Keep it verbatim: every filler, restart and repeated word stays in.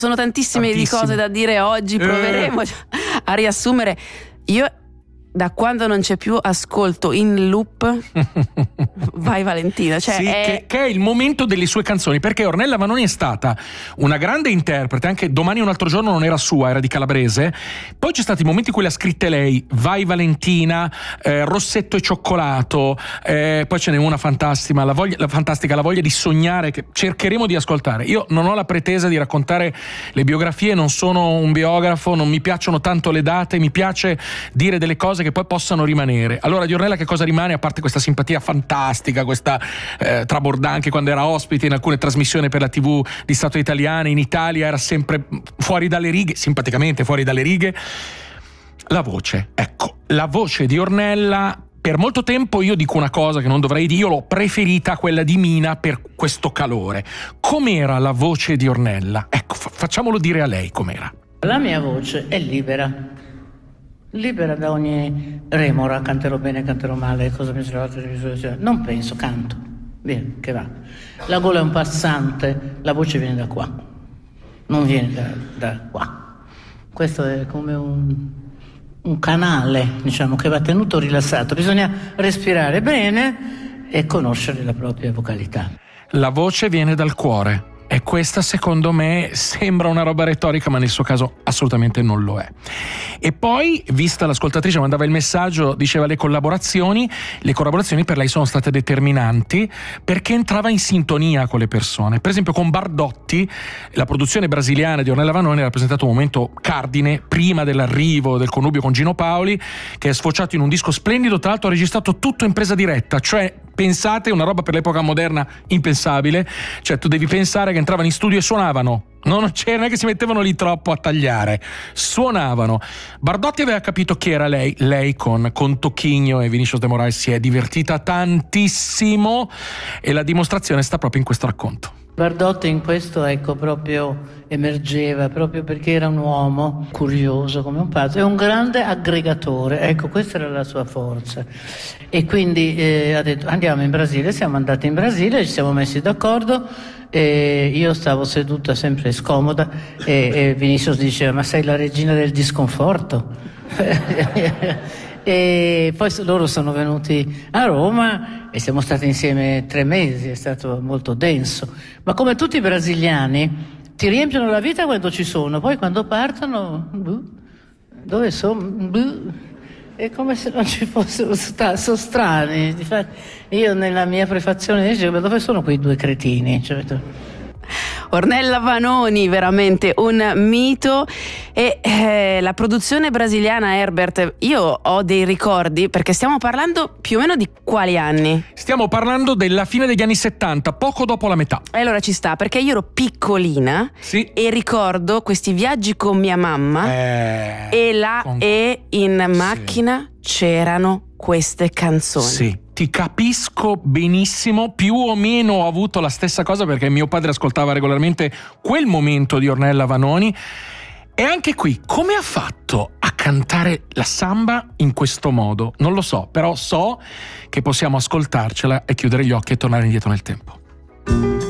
Sono tantissime di Tantissime. cose da dire oggi, proveremo Eh. a riassumere. Io da quando non c'è più ascolto in loop Vai Valentina, cioè sì, è... che, che è il momento delle sue canzoni, perché Ornella Vanoni è stata una grande interprete, anche Domani è un altro giorno non era sua, era di Calabrese. Poi c'è stati i momenti in cui le ha scritte lei, Vai Valentina, eh, Rossetto e cioccolato, eh, poi ce n'è una fantastica la, voglia, la fantastica La voglia di sognare, che cercheremo di ascoltare. Io non ho la pretesa di raccontare le biografie, non sono un biografo, non mi piacciono tanto le date, mi piace dire delle cose che poi possano rimanere. Allora di Ornella che cosa rimane, a parte questa simpatia fantastica, questa eh, trabordante, anche quando era ospite in alcune trasmissioni per la tivù di Stato italiana, in Italia era sempre fuori dalle righe, simpaticamente fuori dalle righe. La voce, ecco, la voce di Ornella, per molto tempo io dico una cosa che non dovrei dire, io l'ho preferita quella di Mina per questo calore. Com'era la voce di Ornella? Ecco, fa- facciamolo dire a lei com'era. La mia voce è libera. Libera da ogni remora, canterò bene, canterò male, cosa penserò, non penso, canto, via, che va. La gola è un passante, la voce viene da qua, non viene da, da qua. Questo è come un, un canale, diciamo, che va tenuto rilassato, bisogna respirare bene e conoscere la propria vocalità. La voce viene dal cuore. E questa secondo me sembra una roba retorica, ma nel suo caso assolutamente non lo è. E poi, vista l'ascoltatrice mandava il messaggio, diceva le collaborazioni, le collaborazioni per lei sono state determinanti perché entrava in sintonia con le persone. Per esempio con Bardotti, la produzione brasiliana di Ornella Vanoni ha rappresentato un momento cardine prima dell'arrivo del connubio con Gino Paoli, che è sfociato in un disco splendido, tra l'altro ha registrato tutto in presa diretta, cioè pensate, una roba per l'epoca moderna impensabile, cioè tu devi pensare che entravano in studio e suonavano, no, non c'era, non è che si mettevano lì troppo a tagliare, suonavano. Bardotti aveva capito chi era lei, lei con, con Tocchigno e Vinicius de Moraes si è divertita tantissimo e la dimostrazione sta proprio in questo racconto. Bardotti in questo, ecco, proprio emergeva, proprio perché era un uomo curioso come un pazzo e un grande aggregatore, ecco, questa era la sua forza. E quindi eh, ha detto andiamo in Brasile, siamo andati in Brasile, ci siamo messi d'accordo, e io stavo seduta sempre scomoda e, e Vinicius diceva ma sei la regina del disconforto. E poi loro sono venuti a Roma e siamo stati insieme tre mesi, è stato molto denso, ma come tutti i brasiliani ti riempiono la vita quando ci sono, poi quando partono buh, dove sono? Buh, è come se non ci fossero, sono strani. Infatti, io nella mia prefazione dicevo ma dove sono quei due cretini? Cioè, Ornella Vanoni, veramente un mito. E eh, la produzione brasiliana, Herbert, io ho dei ricordi, perché stiamo parlando più o meno di quali anni? Stiamo parlando della fine degli anni settanta, poco dopo la metà. E allora ci sta, perché io ero piccolina, sì, e ricordo questi viaggi con mia mamma eh, e là con... e in macchina sì. c'erano queste canzoni. Sì, ti capisco benissimo, più o meno ho avuto la stessa cosa perché mio padre ascoltava regolarmente quel momento di Ornella Vanoni. E anche qui, come ha fatto a cantare la samba in questo modo? Non lo so, però so che possiamo ascoltarcela e chiudere gli occhi e tornare indietro nel tempo.